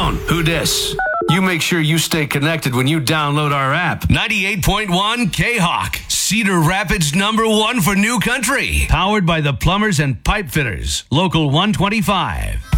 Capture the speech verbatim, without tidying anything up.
phone. Who dis? You make sure you stay connected when you download our app. ninety-eight point one K-Hawk. Cedar Rapids number one for new country. Powered by the Plumbers and Pipe Fitters. Local one twenty-five.